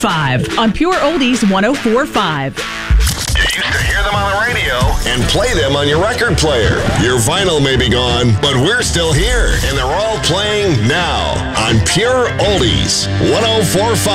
5 on Pure Oldies 104.5. You used to hear them on the radio and play them on your record player. Your vinyl may be gone, but we're still here, and they're all playing now on Pure Oldies 104.5.